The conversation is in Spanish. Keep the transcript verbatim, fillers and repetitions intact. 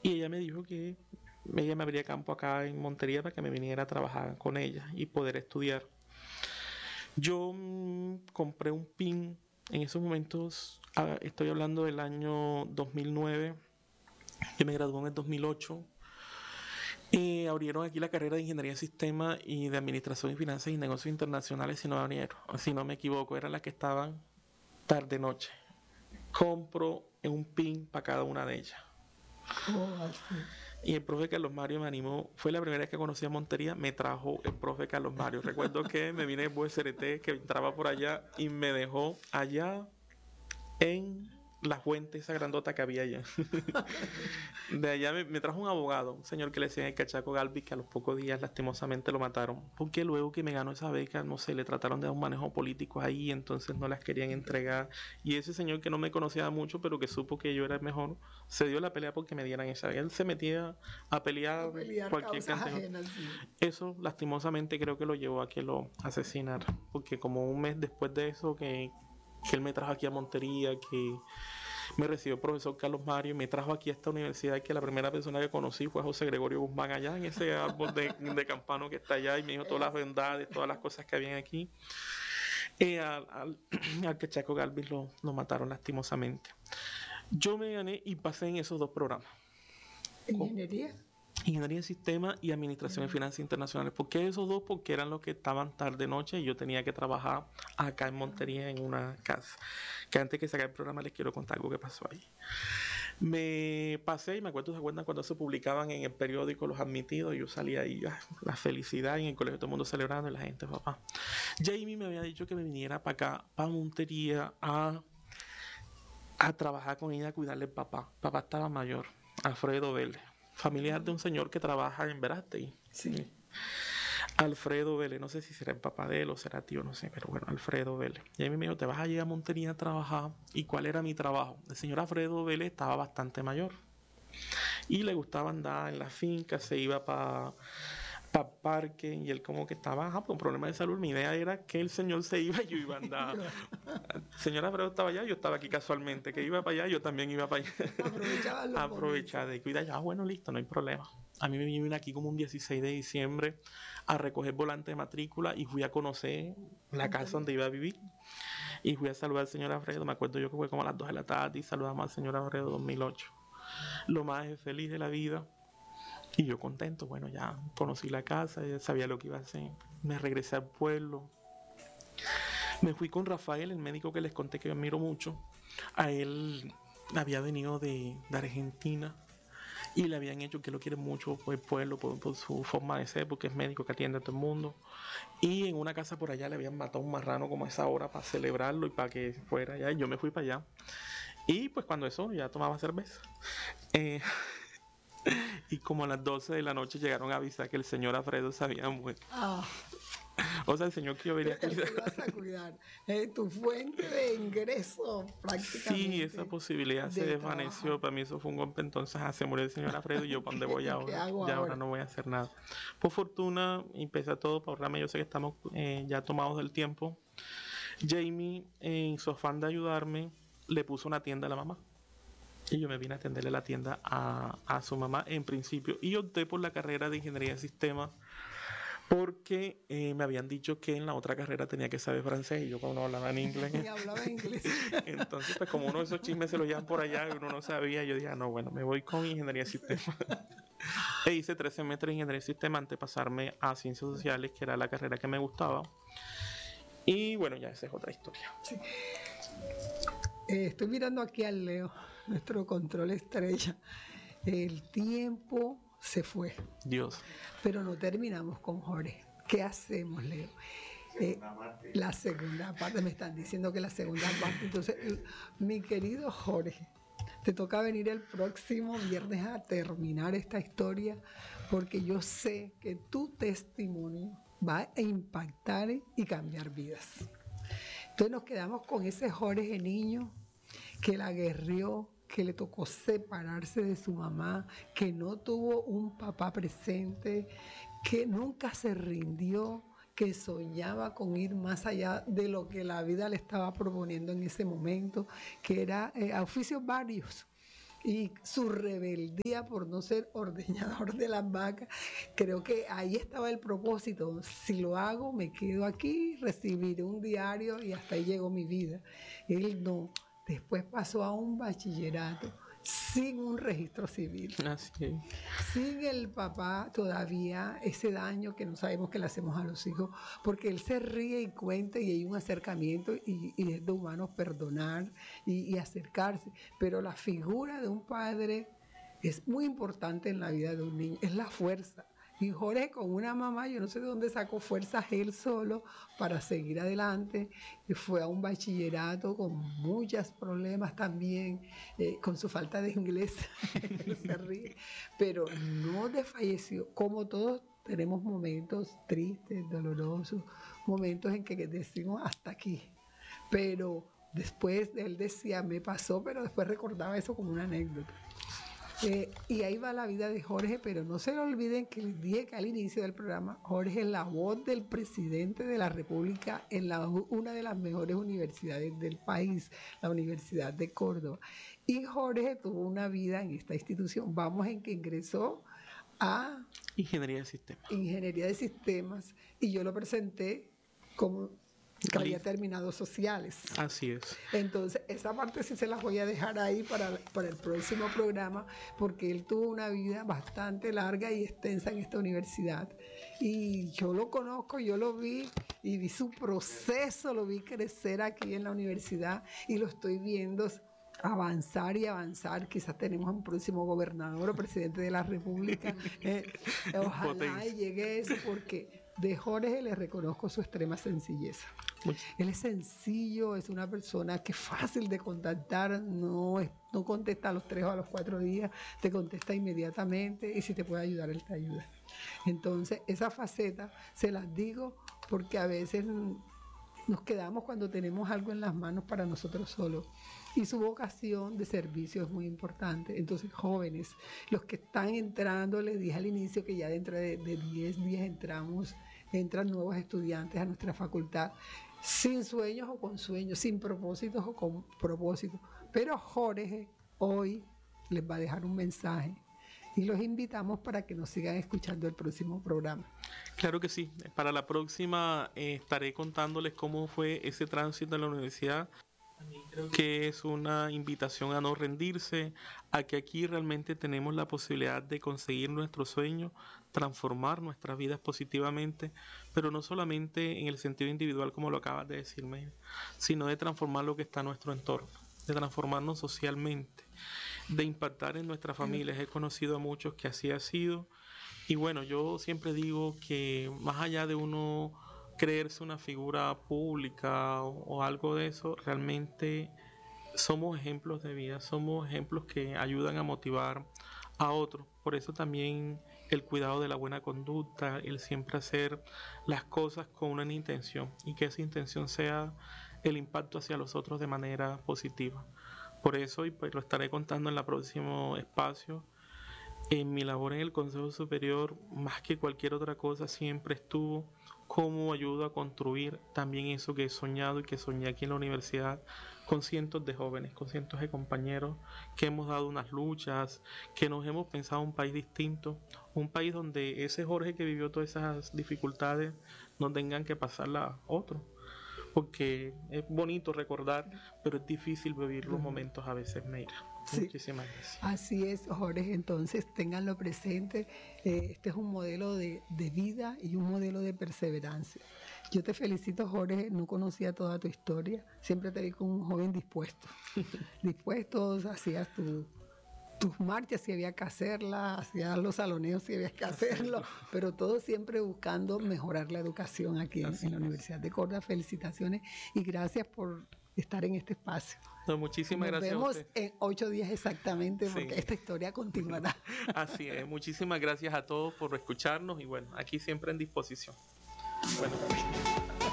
Y ella me dijo que ella me abría campo acá en Montería para que me viniera a trabajar con ella y poder estudiar. Yo mmm, compré un pin en esos momentos, ah, estoy hablando del año dos mil nueve, yo me gradué en el dos mil ocho. Y abrieron aquí la carrera de Ingeniería de Sistemas y de Administración y Finanzas y Negocios Internacionales, si no, abrieron, si no me equivoco, eran las que estaban tarde-noche. Compro un pin para cada una de ellas. Oh, así. Y el profe Carlos Mario me animó, fue la primera vez que conocí a Montería, me trajo el profe Carlos Mario. Recuerdo que me vine de C R T, que entraba por allá y me dejó allá en la fuente esa grandota que había allá. De allá me, me trajo un abogado, un señor que le decían el Cachaco Galvis, que a los pocos días lastimosamente lo mataron, porque luego que me ganó esa beca, no sé, le trataron de dar un manejo político ahí, entonces no las querían entregar, y ese señor que no me conocía mucho, pero que supo que yo era el mejor, se dio la pelea porque me dieran esa beca. Él se metía a pelear, A pelear cualquier causas cantidad. ajenas, sí. Eso lastimosamente creo que lo llevó a que lo asesinaran, porque como un mes después de eso que, que él me trajo aquí a Montería, que me recibió el profesor Carlos Mario y me trajo aquí a esta universidad, que la primera persona que conocí fue José Gregorio Guzmán allá en ese árbol de, de campano que está allá, y me dijo todas las verdades, todas las cosas que habían aquí. Y al, al, al Cachaco Galvis lo, lo mataron lastimosamente. Yo me gané y pasé en esos dos programas. ¿Ingeniería? Ingeniería de Sistemas y Administración de Finanzas Internacionales. ¿Por qué esos dos? Porque eran los que estaban tarde-noche y yo tenía que trabajar acá en Montería en una casa. Que antes que sacar el programa les quiero contar algo que pasó ahí. Me pasé y me acuerdo, ¿se acuerdan cuando se publicaban en el periódico los admitidos? Yo salía ahí, ah, la felicidad, en el colegio todo el mundo celebrando y la gente, papá. Jamie me había dicho que me viniera para acá, para Montería, a, a trabajar con ella, a cuidarle al papá. Papá estaba mayor, Alfredo Vélez, familiar de un señor que trabaja en Verástegui. Sí. Alfredo Vélez, no sé si será el papá de él o será tío, no sé, pero bueno, Alfredo Vélez. Y a mí me dijo, te vas a llegar a Montería a trabajar. ¿Y cuál era mi trabajo? El señor Alfredo Vélez estaba bastante mayor y le gustaba andar en la finca, se iba para pa parque, y él como que estaba ajá, con problemas de salud. Mi idea era que el señor se iba y yo iba a andar. El señor Alfredo estaba allá, yo estaba aquí casualmente, que iba para allá, yo también iba para allá. Aprovechaban los Aprovechar de cuidar, ya, bueno, listo, no hay problema. A mí me vine aquí como un dieciséis de diciembre a recoger volante de matrícula y fui a conocer la casa donde iba a vivir. Y fui a saludar al señor Alfredo. Me acuerdo yo que fue como a las dos de la tarde y saludamos al señor Alfredo dos mil ocho. Lo más feliz de la vida. Y yo contento, bueno, ya conocí la casa, ya sabía lo que iba a hacer. Me regresé al pueblo. Me fui con Rafael, el médico que les conté que yo admiro mucho. A él había venido de, de Argentina y le habían hecho que lo quiere mucho por el pueblo, por, por su forma de ser, porque es médico que atiende a todo el mundo. Y en una casa por allá le habían matado un marrano como a esa hora para celebrarlo y para que fuera allá. Y yo me fui para allá. Y pues cuando eso ya tomaba cerveza. Eh, y como a las doce de la noche llegaron a avisar que el señor Alfredo se había muerto. Ah, O sea, el señor que yo venía a el que cuidar. ibas a cuidar. Eh, tu fuente de ingreso prácticamente. Sí, esa posibilidad se de desvaneció. trabajar. Para mí eso fue un golpe. Entonces ah, se murió el señor Alfredo y yo para dónde voy ¿Y qué ahora. hago Ya ahora ahora? no voy a hacer nada. Por fortuna, y pese a todo, para ahorrarme, yo sé que estamos eh, ya tomados del tiempo. Jamie, en su afán de ayudarme, le puso una tienda a la mamá. Y yo me vine a atenderle la tienda a, a su mamá en principio. Y opté por la carrera de Ingeniería de Sistemas porque eh, me habían dicho que en la otra carrera tenía que saber francés y yo como no hablaba en inglés. Y hablaba inglés. Entonces, pues como uno de esos chismes se los llevan por allá y uno no sabía, yo dije, ah, no, bueno, me voy con Ingeniería de Sistemas. E hice tres semestres de Ingeniería de Sistemas antes de pasarme a Ciencias Sociales, que era la carrera que me gustaba. Y bueno, ya esa es otra historia. Sí. Eh, estoy mirando aquí al Leo, nuestro control estrella. El tiempo se fue. Dios. Pero no terminamos con Jorge. ¿Qué hacemos, Leo? Eh, la segunda parte, me están diciendo que la segunda parte. Entonces, mi querido Jorge, te toca venir el próximo viernes a terminar esta historia, porque yo sé que tu testimonio va a impactar y cambiar vidas. Entonces nos quedamos con ese Jorge niño que la guerrió, que le tocó separarse de su mamá, que no tuvo un papá presente, que nunca se rindió, que soñaba con ir más allá de lo que la vida le estaba proponiendo en ese momento, que era eh, a oficios varios. y su rebeldía por no ser ordeñador de las vacas. Creo que ahí estaba el propósito. Si lo hago, me quedo aquí, recibiré un diario y hasta ahí llegó mi vida. Él no. Después pasó a un bachillerato sin un registro civil, Así es. sin el papá todavía ese daño que no sabemos que le hacemos a los hijos, porque él se ríe y cuenta y hay un acercamiento y, y es de humanos perdonar y, y acercarse, pero la figura de un padre es muy importante en la vida de un niño, es la fuerza. Y Jorge con una mamá, yo no sé de dónde sacó fuerzas él solo para seguir adelante. Y fue a un bachillerato con muchos problemas también, eh, con su falta de inglés, se ríe, pero no desfalleció. Como todos tenemos momentos tristes, dolorosos, momentos en que decimos hasta aquí. Pero después él decía, me pasó, pero después recordaba eso como una anécdota. Eh, y ahí va la vida de Jorge, pero no se lo olviden que les dije que al inicio del programa, Jorge es la voz del presidente de la República en la, una de las mejores universidades del país, la Universidad de Córdoba. Y Jorge tuvo una vida en esta institución. Vamos en que ingresó a Ingeniería de Sistemas. Ingeniería de Sistemas y yo lo presenté como que había terminado sociales. Así es. Entonces, esa parte sí se las voy a dejar ahí para, para el próximo programa, porque él tuvo una vida bastante larga y extensa en esta universidad. Y yo lo conozco, yo lo vi y vi su proceso, lo vi crecer aquí en la universidad y lo estoy viendo avanzar y avanzar. Quizás tenemos un próximo gobernador o presidente de la República. Eh, ojalá y llegue eso, porque de Jorge le reconozco su extrema sencillez. Él es sencillo, es una persona que es fácil de contactar, no, es, no contesta a los tres o a los cuatro días, te contesta inmediatamente y si te puede ayudar, él te ayuda. Entonces, esa faceta se las digo porque a veces nos quedamos cuando tenemos algo en las manos para nosotros solos. Y su vocación de servicio es muy importante. Entonces, jóvenes, los que están entrando, les dije al inicio que ya dentro de, de diez días entramos, entran nuevos estudiantes a nuestra facultad, sin sueños o con sueños, sin propósitos o con propósitos. Pero Jorge hoy les va a dejar un mensaje y los invitamos para que nos sigan escuchando el próximo programa. Claro que sí. Para la próxima eh, estaré contándoles cómo fue ese tránsito en la universidad. Creo que es una invitación a no rendirse, a que aquí realmente tenemos la posibilidad de conseguir nuestros sueños, transformar nuestras vidas positivamente, pero no solamente en el sentido individual como lo acabas de decirme, sino de transformar lo que está en nuestro entorno, de transformarnos socialmente, de impactar en nuestras familias. He conocido a muchos que así ha sido y bueno, yo siempre digo que más allá de uno creerse una figura pública o, o algo de eso, realmente somos ejemplos de vida, somos ejemplos que ayudan a motivar a otros. Por eso también el cuidado de la buena conducta, el siempre hacer las cosas con una intención y que esa intención sea el impacto hacia los otros de manera positiva. Por eso, y pues lo estaré contando en el próximo espacio, en mi labor en el Consejo Superior, más que cualquier otra cosa, siempre estuvo cómo ayudo a construir también eso que he soñado y que soñé aquí en la universidad con cientos de jóvenes, con cientos de compañeros que hemos dado unas luchas, que nos hemos pensado un país distinto, un país donde ese Jorge que vivió todas esas dificultades no tengan que pasarla a otro, porque es bonito recordar, pero es difícil vivir los momentos a veces, Mayra. Sí, muchísimas gracias. Así es, Jorge, entonces ténganlo presente, eh, este es un modelo de, de vida y un modelo de perseverancia. Yo te felicito, Jorge, no conocía toda tu historia, siempre te vi como un joven dispuesto, dispuesto, hacías tu, tus marchas si había que hacerlas, hacías los saloneos si había que hacerlo, pero todo siempre buscando mejorar la educación aquí en, en la Universidad de Córdoba. Felicitaciones y gracias por estar en este espacio. No, muchísimas Nos gracias. Nos vemos a usted. en ocho días exactamente, porque sí, esta historia continuará. Así es, muchísimas gracias a todos por escucharnos y bueno, aquí siempre en disposición. Bueno,